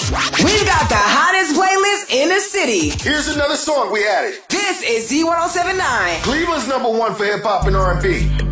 We've got the hottest playlist in the city. Here's another song we added. This is Z1079. Cleveland's #1 for hip hop and R&B.